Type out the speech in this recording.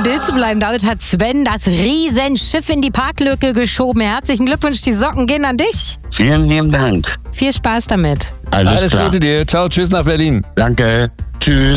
im Bild zu bleiben, damit hat Sven das Riesenschiff in die Parklücke geschoben. Herzlichen Glückwunsch, die Socken gehen an dich. Vielen lieben Dank. Viel Spaß damit. Alles klar. Gute dir. Ciao, tschüss nach Berlin. Danke. Tschüss.